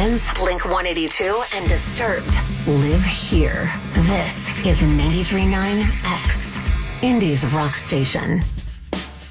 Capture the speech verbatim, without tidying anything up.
Legends, Blink one eighty-two, and Disturbed live here. This is ninety-three point nine X, Indy's rock station.